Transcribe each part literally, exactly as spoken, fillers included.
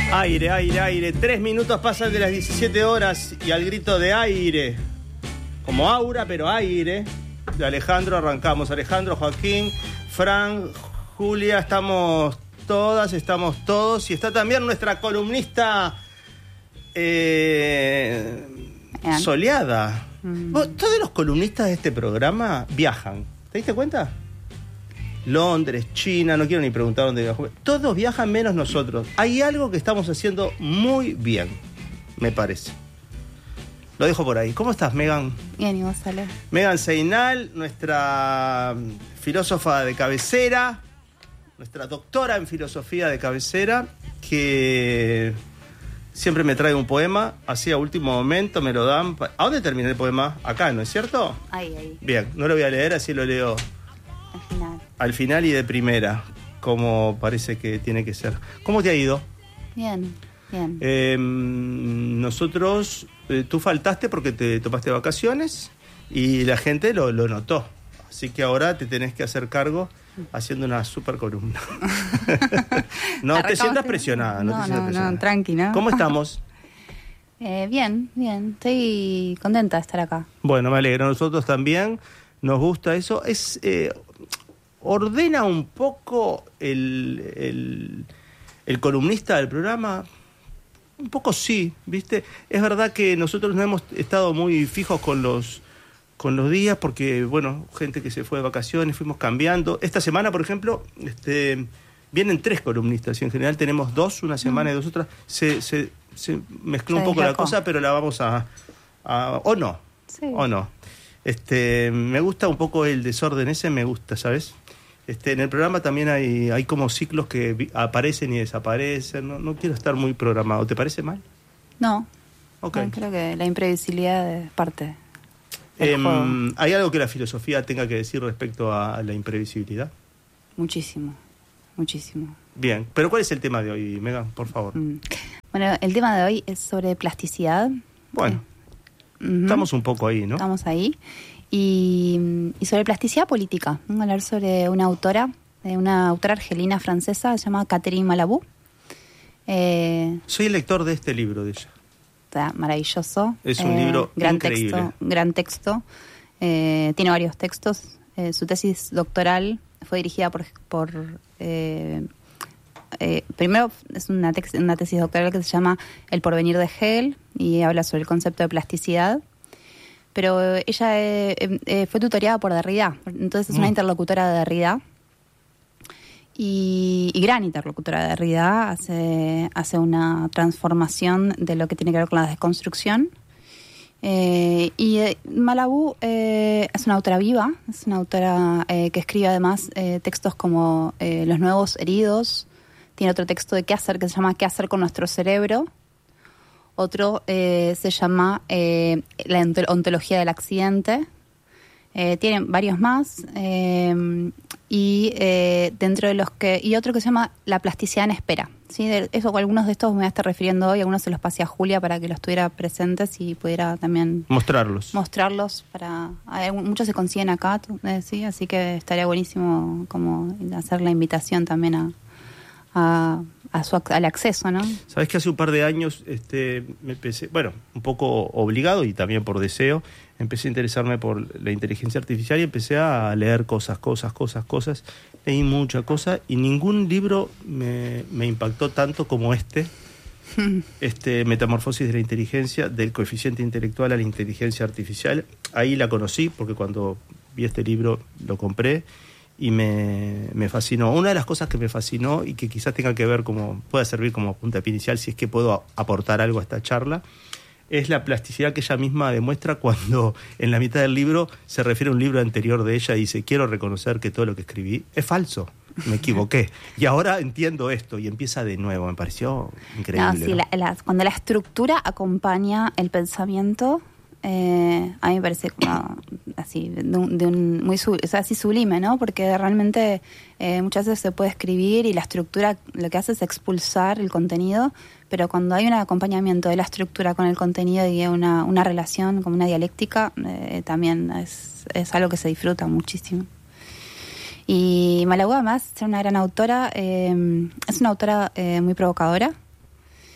Aire, aire, aire. Tres minutos pasan de las diecisiete horas y al grito de aire, como aura, pero aire, de Alejandro arrancamos. Alejandro, Joaquín, Fran, Julia, estamos todas, estamos todos. Y está también nuestra columnista eh, soleada. Mm. Todos los columnistas de este programa viajan. ¿Te diste cuenta? Londres, China, no quiero ni preguntar dónde viajó. Todos viajan menos nosotros. Hay algo que estamos haciendo muy bien, me parece. Lo dejo por ahí. ¿Cómo estás, Megan? Bien, y vos, Ale. Megan Seinal, nuestra filósofa de cabecera, nuestra doctora en filosofía de cabecera, que siempre me trae un poema, así a último momento me lo dan. ¿A dónde termina el poema? Acá, ¿no es cierto? Ahí, ahí. Bien, no lo voy a leer, así lo leo al final. Al final y de primera, como parece que tiene que ser. ¿Cómo te ha ido? Bien, bien. Eh, nosotros, eh, tú faltaste porque te tomaste vacaciones y la gente lo, lo notó. Así que ahora te tenés que hacer cargo haciendo una super columna. No te sientas presionada. No, no, te sientas no, presionada. no, tranqui, ¿no? ¿Cómo estamos? Eh, bien, bien. Estoy contenta de estar acá. Bueno, me alegro. Nosotros también. Nos gusta eso. Es... Eh, ordena un poco el, el, el columnista del programa. Un poco sí, ¿viste? Es verdad que nosotros no hemos estado muy fijos con los con los días porque, bueno, gente que se fue de vacaciones, fuimos cambiando. Esta semana, por ejemplo, este, vienen tres columnistas y en general tenemos dos, una semana mm. y dos otras. Se, se, se mezcló se un poco deslacó. La cosa, pero la vamos a... a o no, sí. o no. Este, me gusta un poco el desorden ese, me gusta, ¿sabes? Este, en el programa también hay, hay como ciclos que vi, aparecen y desaparecen. No, no quiero estar muy programado. ¿Te parece mal? No. Okay. No, creo que la imprevisibilidad es parte del eh, juego. ¿Hay algo que la filosofía tenga que decir respecto a la imprevisibilidad? Muchísimo, muchísimo. Bien, pero ¿cuál es el tema de hoy, Megan? Por favor. Mm. Bueno, el tema de hoy es sobre plasticidad. Bueno, eh. uh-huh. Estamos un poco ahí, ¿no? Estamos ahí. Y, y sobre plasticidad política. Vamos a hablar sobre una autora, una autora argelina francesa, se llama Catherine Malabou. Eh, Soy el lector de este libro de ella. Está maravilloso. Es un eh, libro gran increíble. Texto, gran texto. Eh, tiene varios textos. Eh, su tesis doctoral fue dirigida por... por eh, eh, primero es una, tex, una tesis doctoral que se llama El porvenir de Hegel y habla sobre el concepto de plasticidad. Pero ella eh, eh, fue tutoriada por Derrida, entonces es una mm. interlocutora de Derrida y, y gran interlocutora de Derrida, hace, hace una transformación de lo que tiene que ver con la desconstrucción. Eh, y eh, Malabou eh, es una autora viva, es una autora eh, que escribe además eh, textos como eh, Los nuevos heridos, tiene otro texto de qué hacer que se llama ¿Qué hacer con nuestro cerebro? Otro eh, se llama eh, La ontología del accidente. Eh, tienen varios más. Eh, y eh, dentro de los que y otro que se llama La plasticidad en espera. ¿Sí? De eso, algunos de estos me voy a estar refiriendo hoy. Algunos se los pasé a Julia para que los tuviera presentes y pudiera también... Mostrarlos. Mostrarlos. para hay, Muchos se consiguen acá, eh, ¿sí? Así que estaría buenísimo como hacer la invitación también a... a A su, al acceso, ¿no? Sabes que hace un par de años este, me empecé, bueno, un poco obligado y también por deseo, empecé a interesarme por la inteligencia artificial y empecé a leer cosas, cosas, cosas, cosas. Leí mucha cosa y ningún libro me, me impactó tanto como este, este Metamorfosis de la inteligencia, del coeficiente intelectual a la inteligencia artificial. Ahí la conocí porque cuando vi este libro lo compré. Y me, me fascinó. Una de las cosas que me fascinó y que quizás tenga que ver como, pueda servir como puntapié inicial si es que puedo aportar algo a esta charla, es la plasticidad que ella misma demuestra cuando en la mitad del libro se refiere a un libro anterior de ella y dice, quiero reconocer que todo lo que escribí es falso, me equivoqué. Y ahora entiendo esto y empieza de nuevo, me pareció increíble. No, sí, ¿no? la, la, cuando la estructura acompaña el pensamiento... Eh, a mí me parece como así de un, de un muy sub, o sea, así sublime, ¿no? Porque realmente eh, muchas veces se puede escribir y la estructura lo que hace es expulsar el contenido, pero cuando hay un acompañamiento de la estructura con el contenido y una, una relación como una dialéctica, eh, también es, es algo que se disfruta muchísimo. Y Malabou, además, es una gran autora, eh, es una autora eh, muy provocadora.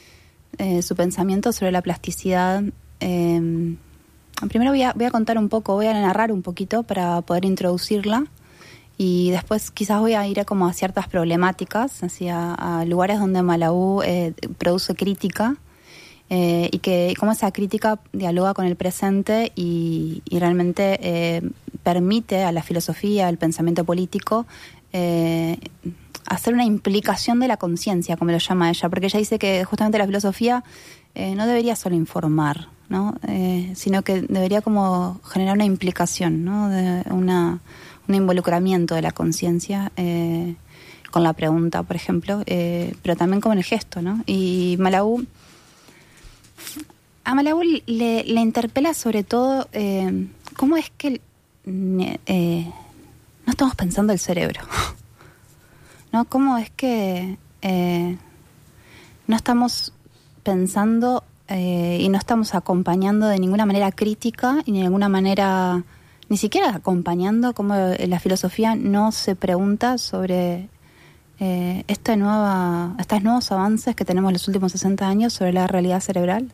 eh, su pensamiento sobre la plasticidad. Eh, primero voy a, voy a contar un poco, voy a narrar un poquito para poder introducirla, y después quizás voy a ir a como a ciertas problemáticas, hacia a lugares donde Malabú eh, produce crítica, eh, y que y cómo esa crítica dialoga con el presente y, y realmente eh, permite a la filosofía, al pensamiento político, eh, hacer una implicación de la conciencia, como lo llama ella, porque ella dice que justamente la filosofía eh, no debería solo informar, ¿no? Eh, sino que debería como generar una implicación, ¿no? De una, un involucramiento de la conciencia eh, con la pregunta, por ejemplo, eh, pero también con el gesto, ¿no? Y Malabú, a Malabú le, le interpela sobre todo eh, cómo es que eh, no estamos pensando el cerebro, ¿no? Cómo es que eh, no estamos pensando eh, y no estamos acompañando de ninguna manera crítica y de ninguna manera, ni siquiera acompañando, como la filosofía no se pregunta sobre eh, esta nueva, estos nuevos avances que tenemos en los últimos sesenta años sobre la realidad cerebral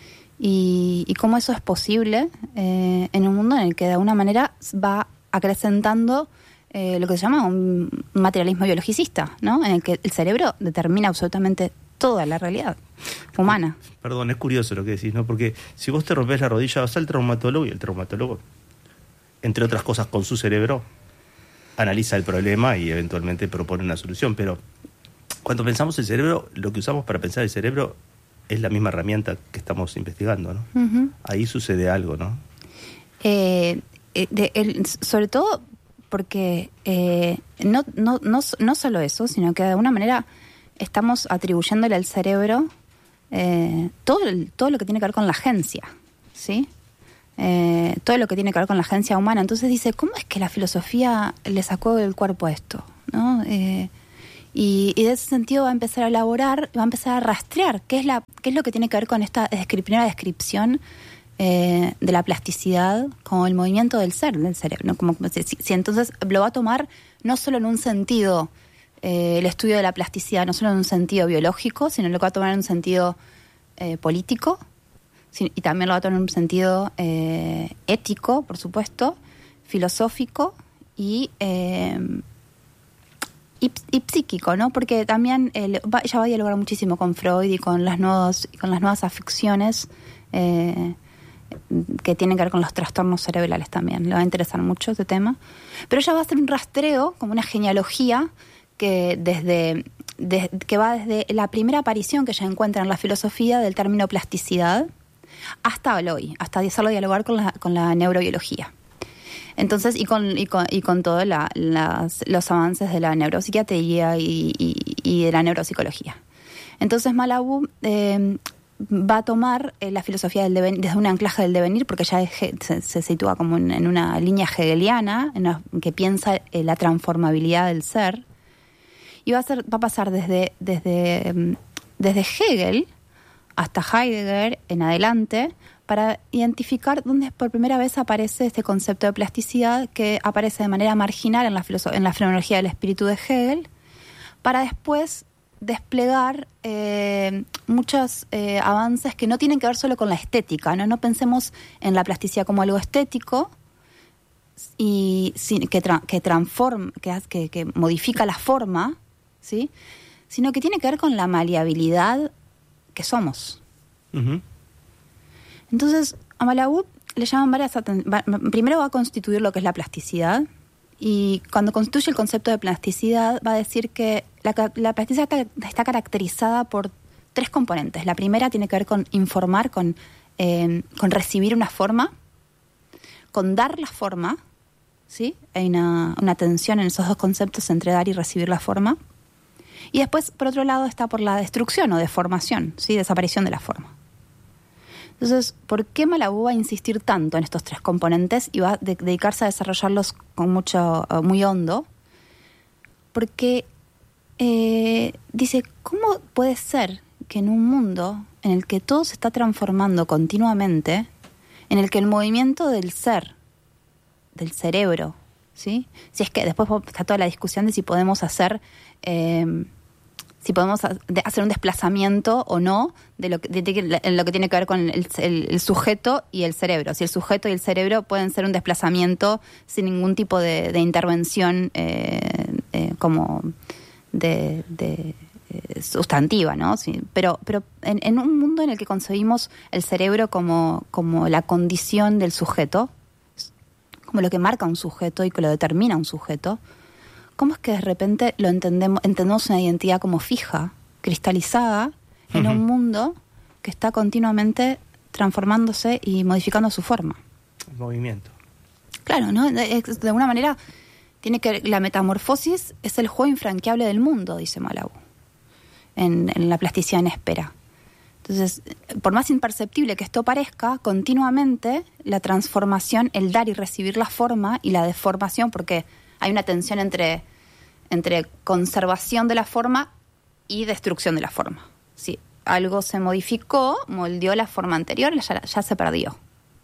y, y cómo eso es posible eh, en un mundo en el que de alguna manera va acrecentando Eh, lo que se llama un materialismo biologicista, ¿no? En el que el cerebro determina absolutamente toda la realidad humana. Perdón, es curioso lo que decís, ¿no? Porque si vos te rompés la rodilla, vas al traumatólogo y el traumatólogo, entre otras cosas con su cerebro, analiza el problema y eventualmente propone una solución. Pero cuando pensamos el cerebro, lo que usamos para pensar el cerebro es la misma herramienta que estamos investigando, ¿no? Uh-huh. Ahí sucede algo, ¿no? Eh, eh, de, el, sobre todo porque eh, no, no, no, no solo eso, sino que de alguna manera estamos atribuyéndole al cerebro eh, todo, el, todo lo que tiene que ver con la agencia, ¿sí? Eh, todo lo que tiene que ver con la agencia humana. Entonces dice, ¿cómo es que la filosofía le sacó del cuerpo esto? ¿No? Eh, y, y de ese sentido va a empezar a elaborar, va a empezar a rastrear qué es, la, qué es lo que tiene que ver con esta descri- primera descripción Eh, de la plasticidad como el movimiento del ser, del cerebro, ¿no? Como, si, si entonces lo va a tomar no solo en un sentido, eh, el estudio de la plasticidad, no solo en un sentido biológico, sino lo que va a tomar en un sentido eh, político, si, y también lo va a tomar en un sentido eh, ético, por supuesto, filosófico y, eh, y, y psíquico, ¿no? Porque también eh, va, ella va a dialogar muchísimo con Freud y con las nuevas, con las nuevas afecciones eh, que tienen que ver con los trastornos cerebrales también. Le va a interesar mucho este tema. Pero ella va a hacer un rastreo, como una genealogía, que desde, de, que va desde la primera aparición que ella encuentra en la filosofía del término plasticidad hasta hoy, hasta solo dialogar con la, con la neurobiología. Entonces, y con, y con, y con todos la, las, los avances de la neuropsiquiatría y, y, y de la neuropsicología. Entonces, Malabú eh, va a tomar eh, la filosofía del devenir, desde un anclaje del devenir, porque ya es, se, se sitúa como en, en una línea hegeliana, en una, que piensa eh, la transformabilidad del ser, y va a, ser, va a pasar desde, desde, desde Hegel hasta Heidegger en adelante, para identificar dónde por primera vez aparece este concepto de plasticidad, que aparece de manera marginal en la, filoso- en la fenomenología del espíritu de Hegel, para después desplegar eh, muchos eh, avances que no tienen que ver solo con la estética, ¿no? No pensemos en la plasticidad como algo estético y sí, que, tra- que transforma, que, que, que modifica la forma, ¿sí? Sino que tiene que ver con la maleabilidad que somos. Uh-huh. Entonces, a Malabú le llaman varias... Aten- va, primero va a constituir lo que es la plasticidad, y cuando constituye el concepto de plasticidad va a decir que la, la plasticidad está, está caracterizada por tres componentes. La primera tiene que ver con informar, con, eh, con recibir una forma, con dar la forma, ¿sí? Hay una, una tensión en esos dos conceptos entre dar y recibir la forma. Y después, por otro lado, está por la destrucción o deformación, ¿sí? Desaparición de la forma. Entonces, ¿por qué Malabú va a insistir tanto en estos tres componentes y va a de- dedicarse a desarrollarlos con mucho, uh, muy hondo? Porque eh, dice, ¿cómo puede ser que en un mundo en el que todo se está transformando continuamente, en el que el movimiento del ser, del cerebro, ¿sí? Si es que después está toda la discusión de si podemos hacer... Eh, si podemos hacer un desplazamiento o no de lo que, de, de, de lo que tiene que ver con el, el, el sujeto y el cerebro. Si el sujeto y el cerebro pueden ser un desplazamiento sin ningún tipo de, de intervención eh, eh, como de, de eh, sustantiva, ¿no? Sí, pero pero en, en un mundo en el que concebimos el cerebro como, como la condición del sujeto, como lo que marca un sujeto y que lo determina un sujeto, ¿cómo es que de repente lo entendemos, entendemos una identidad como fija, cristalizada, en uh-huh. un mundo que está continuamente transformándose y modificando su forma? El movimiento. Claro, ¿no? De, de alguna manera tiene que la metamorfosis es el juego infranqueable del mundo, dice Malabú, en, en la plasticidad en espera. Entonces, por más imperceptible que esto parezca, continuamente la transformación, el dar y recibir la forma y la deformación, porque hay una tensión entre, entre conservación de la forma y destrucción de la forma. Si algo se modificó, moldeó la forma anterior, ya, ya se perdió.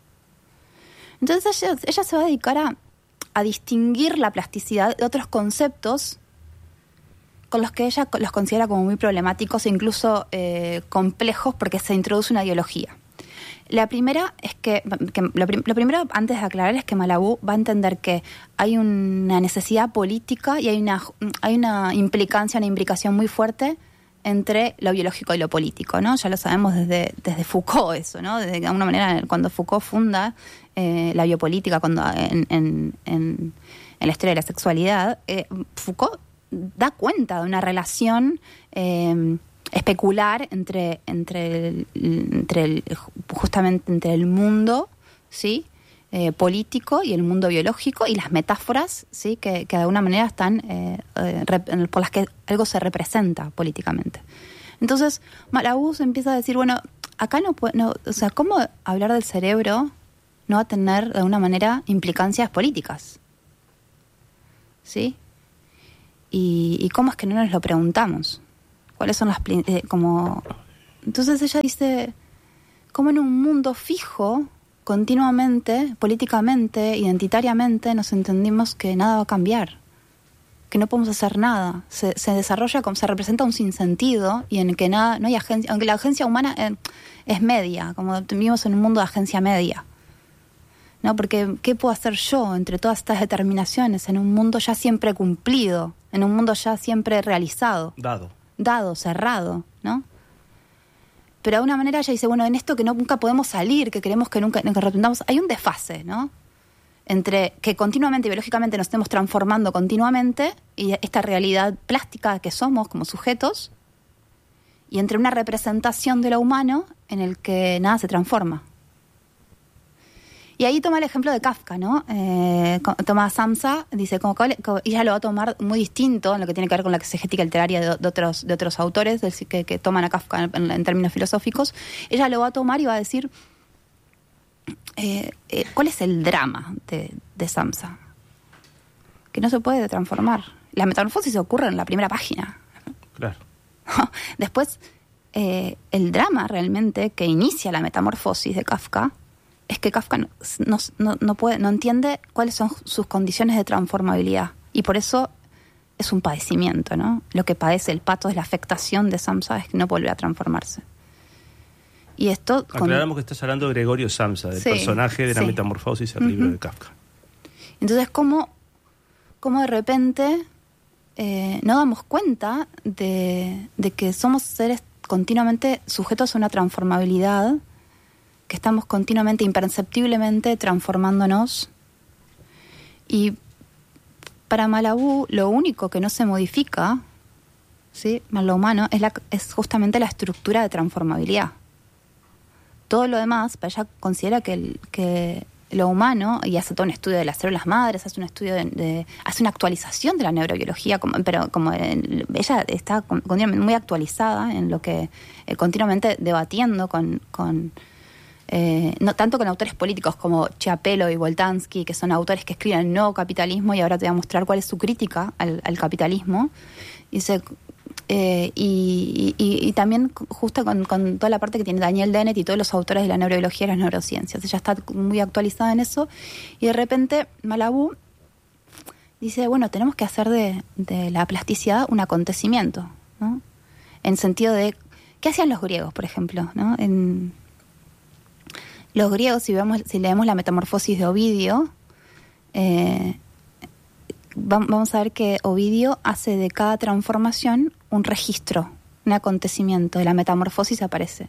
Entonces ella, ella se va a dedicar a, a distinguir la plasticidad de otros conceptos con los que ella los considera como muy problemáticos e incluso eh, complejos, porque se introduce una ideología. La primera es que, que lo, prim, lo primero antes de aclarar es que Malabú va a entender que hay una necesidad política y hay una, hay una implicancia, una imbricación muy fuerte entre lo biológico y lo político, ¿no? Ya lo sabemos desde, desde Foucault eso, ¿no? De alguna manera, cuando Foucault funda eh, la biopolítica cuando en, en, en, en la historia de la sexualidad, eh, Foucault da cuenta de una relación eh, especular entre entre el, entre el, justamente entre el mundo, ¿sí? Eh, político y el mundo biológico y las metáforas, ¿sí? que, que de alguna manera están eh, eh, rep, por las que algo se representa políticamente. Entonces Malabú empieza a decir, bueno, acá no puede, no, o sea, ¿cómo hablar del cerebro no va a tener de alguna manera implicancias políticas? ¿Sí? Y, y cómo es que no nos lo preguntamos. ¿Cuáles son las... Eh, como Entonces ella dice, ¿cómo en un mundo fijo, continuamente, políticamente, identitariamente, nos entendimos que nada va a cambiar? Que no podemos hacer nada. Se, se desarrolla, como se representa un sinsentido y en que nada, no hay agencia, aunque la agencia humana eh, es media, como vivimos en un mundo de agencia media. ¿No? Porque ¿qué puedo hacer yo entre todas estas determinaciones en un mundo ya siempre cumplido, en un mundo ya siempre realizado? Dado. Dado, cerrado, ¿no? Pero de alguna manera ella dice, bueno, en esto que no, nunca podemos salir, que queremos que nunca, que retundamos, hay un desfase, ¿no? Entre que continuamente, biológicamente nos estemos transformando continuamente y esta realidad plástica que somos como sujetos, y entre una representación de lo humano en el que nada se transforma. Y ahí toma el ejemplo de Kafka, ¿no? Eh, toma a Samsa, dice, como que ella lo va a tomar muy distinto en lo que tiene que ver con la exegética literaria de, de, otros, de otros autores que, que toman a Kafka en, en términos filosóficos. Ella lo va a tomar y va a decir, eh, eh, ¿cuál es el drama de, de Samsa? Que no se puede transformar. La metamorfosis ocurre en la primera página. Claro. Después, eh, el drama realmente que inicia la metamorfosis de Kafka es que Kafka no, no, no, puede, no entiende cuáles son sus condiciones de transformabilidad. Y por eso es un padecimiento, ¿no? Lo que padece el pato es la afectación de Samsa, es que no vuelve a transformarse. Y esto... Aclaramos con... que estás hablando de Gregorio Samsa, del sí, personaje de sí. la metamorfosis, el uh-huh. libro de Kafka. Entonces, ¿cómo, cómo de repente eh, no damos cuenta de, de que somos seres continuamente sujetos a una transformabilidad, que estamos continuamente, imperceptiblemente transformándonos? Y para Malabú, lo único que no se modifica, ¿sí?, más lo humano, es, la, es justamente la estructura de transformabilidad. Todo lo demás, para ella considera que, el, que lo humano, y hace todo un estudio de las células madres, hace un estudio de, de hace una actualización de la neurobiología, como, pero como en, ella está continuamente muy actualizada en lo que eh, continuamente debatiendo con... con Eh, no tanto con autores políticos como Chiapello y Boltanski, que son autores que escriben el nuevo capitalismo, y ahora te voy a mostrar cuál es su crítica al, al capitalismo. Y, se, eh, y, y, y también justo con, con toda la parte que tiene Daniel Dennett y todos los autores de la neurobiología y las neurociencias. Ella está muy actualizada en eso, y de repente Malabú dice, bueno, tenemos que hacer de, de la plasticidad un acontecimiento, ¿no? en sentido de, ¿qué hacían los griegos, por ejemplo? ¿No? En, los griegos, si, vemos, si leemos la Metamorfosis de Ovidio, eh, vamos a ver que Ovidio hace de cada transformación un registro, un acontecimiento. De la metamorfosis aparece.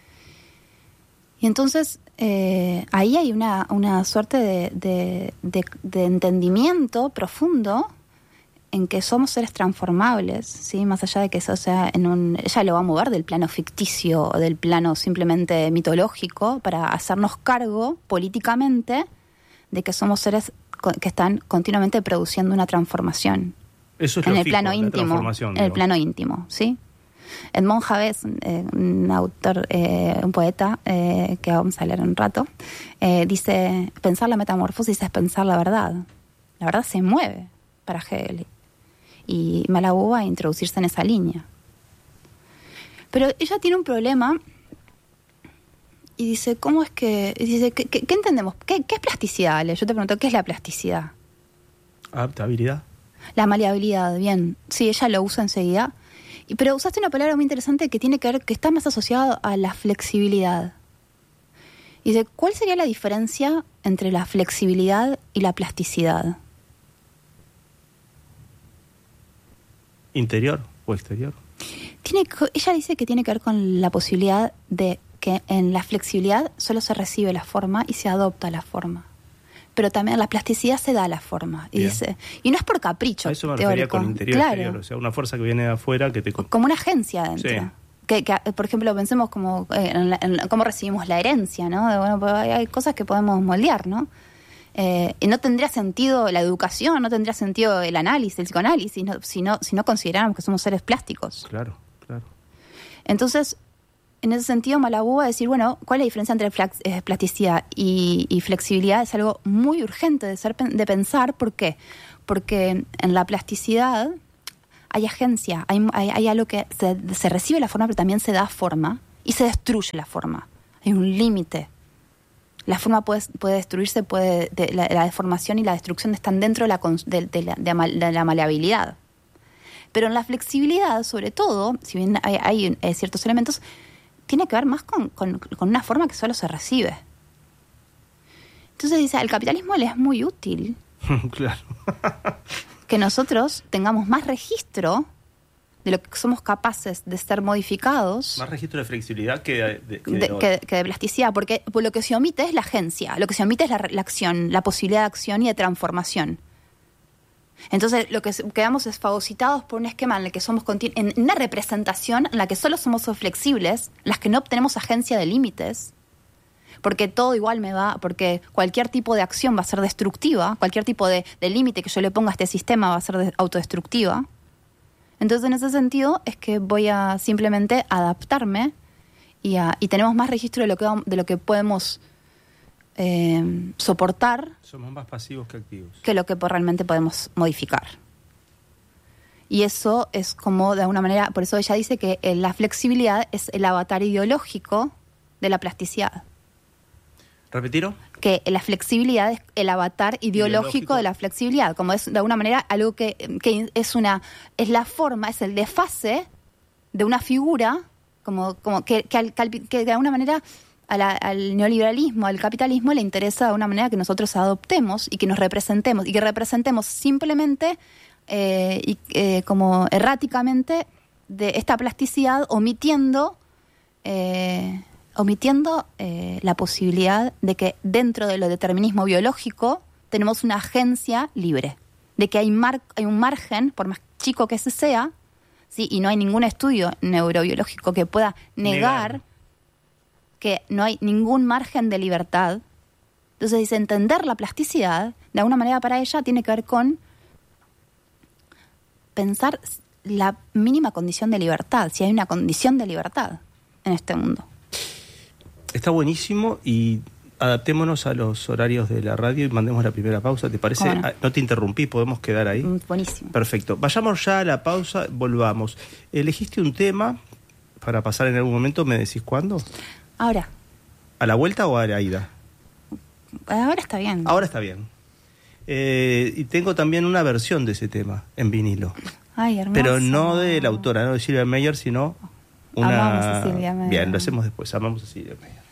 Y entonces eh, ahí hay una, una suerte de, de, de, de entendimiento profundo en que somos seres transformables, ¿sí? Más allá de que eso sea en un... Ella lo va a mover del plano ficticio o del plano simplemente mitológico para hacernos cargo políticamente de que somos seres que están continuamente produciendo una transformación. Eso es en lo el fijo, plano la íntimo, transformación, en el digo. plano íntimo, ¿sí? Edmond Javés, eh, un autor, eh, un poeta eh, que vamos a leer en un rato, eh, dice, pensar la metamorfosis es pensar la verdad. La verdad se mueve para Hegel. Y Malabú va a introducirse en esa línea. Pero ella tiene un problema y dice, ¿cómo es que...? Dice, ¿qué, qué, qué entendemos? ¿Qué, ¿Qué es plasticidad, Ale? Yo te pregunto, ¿qué es la plasticidad? Adaptabilidad. La maleabilidad, bien. Sí, ella lo usa enseguida. Y, pero usaste una palabra muy interesante que tiene que ver, que está más asociada a la flexibilidad. Y dice, ¿cuál sería la diferencia entre la flexibilidad y la plasticidad? ¿Interior o exterior? Tiene, ella dice que tiene que ver con la posibilidad de que en la flexibilidad solo se recibe la forma y se adopta la forma. Pero también la plasticidad se da la forma. Y dice, y no es por capricho. A eso me teórico. refería con interior, claro. exterior. O sea, una fuerza que viene de afuera que te... Como una agencia adentro. Sí. Que, que, por ejemplo, pensemos como eh, en, la, en cómo recibimos la herencia, ¿no? De, bueno, pues hay, hay cosas que podemos moldear, ¿no? Eh, y no tendría sentido la educación, no tendría sentido el análisis, el psicoanálisis, no, si, no, si no consideráramos que somos seres plásticos. Claro, claro. Entonces, en ese sentido, Malabú va a decir, bueno, ¿cuál es la diferencia entre flex, eh, plasticidad y, y flexibilidad? Es algo muy urgente de, ser, de pensar. ¿Por qué? Porque en la plasticidad hay agencia, hay, hay, hay algo que se, se recibe la forma, pero también se da forma y se destruye la forma. Hay un límite. La forma puede, puede destruirse, puede de, la, la deformación y la destrucción están dentro de la, de, de la, de la maleabilidad. Pero en la flexibilidad, sobre todo, si bien hay, hay eh, ciertos elementos, tiene que ver más con, con, con una forma que solo se recibe. Entonces dice, al capitalismo le es muy útil Claro. que nosotros tengamos más registro de lo que somos capaces de ser modificados. Más registro de flexibilidad que de, de, que de, de, que, que de plasticidad, porque lo que se omite es la agencia, lo que se omite es la, la acción, la posibilidad de acción y de transformación. Entonces lo que quedamos es fagocitados por un esquema en el que somos continu- en una representación en la que solo somos flexibles, en las que no obtenemos agencia de límites, porque todo igual me va, porque cualquier tipo de acción va a ser destructiva, cualquier tipo de, de límite que yo le ponga a este sistema va a ser de, autodestructiva. Entonces, en ese sentido, es que voy a simplemente adaptarme y, a, y tenemos más registro de lo que, de lo que podemos eh, soportar. Somos más pasivos que activos. Que lo que realmente podemos modificar. Y eso es como, de alguna manera, por eso ella dice que la flexibilidad es el avatar ideológico de la plasticidad. ¿Repetiro? Que la flexibilidad es el avatar ideológico, ideológico de la flexibilidad, como es de alguna manera algo que, que es una es la forma, es el desfase de una figura, como, como que, que, al, que de alguna manera a la, al neoliberalismo, al capitalismo le interesa de alguna manera que nosotros adoptemos y que nos representemos, y que representemos simplemente eh, y, eh, como erráticamente de esta plasticidad, omitiendo eh, omitiendo eh, la posibilidad de que dentro de lo determinismo biológico tenemos una agencia libre, de que hay, mar- hay un margen, por más chico que ese sea, ¿sí? Y no hay ningún estudio neurobiológico que pueda negar, negar que no hay ningún margen de libertad. Entonces dice, entender la plasticidad, de alguna manera para ella, tiene que ver con pensar la mínima condición de libertad, si hay una condición de libertad en este mundo. Está buenísimo y adaptémonos a los horarios de la radio y mandemos la primera pausa. ¿Te parece? Bueno. No te interrumpí, podemos quedar ahí. Buenísimo. Perfecto. Vayamos ya a la pausa, volvamos. Elegiste un tema para pasar en algún momento, ¿me decís cuándo? Ahora. ¿A la vuelta o a la ida? Ahora está bien. Ahora está bien. Eh, y tengo también una versión de ese tema en vinilo. Ay, hermoso. Pero no de la autora, no de Silvia Meyer, sino una... Amamos a Silvia Medio. Bien, lo hacemos después. Amamos a Silvia Medio.